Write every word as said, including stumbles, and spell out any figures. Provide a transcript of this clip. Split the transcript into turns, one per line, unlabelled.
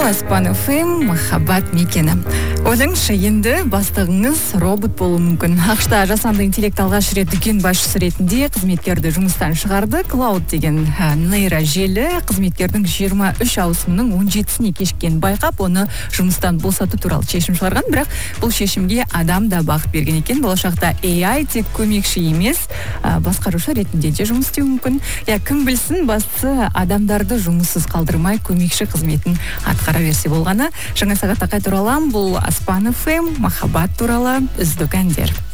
Аспан эф эм, махаббат мекені. Ойлаңызшы, енді бастығыңыз робот болуы мүмкін. Ақшта жасанды интеллект алғаш рет дүкен басшысы ретінде қызметкерді жұмыстан шығарды. Клауд деген нейрожелі қызметкердің жиырма үш ауысымның он жетісіне кешіккенін байқап, оны жұмыстан босату туралы шешім шығарған. Бірақ бұл шешімге адам да бағыт берген екен. Болашақта эй ай тек көмекші емес, басқарушы ретінде де жұмыс істеуі мүмкін. Я, кім білсін, бастысы адамдарды жұмыссыз қалдырмай көмекші қызметін атқара берсе болғаны. Жаңа сағатта қайта оралам. Бұл Аспан эф эм, махаббат туралы үздік әндер.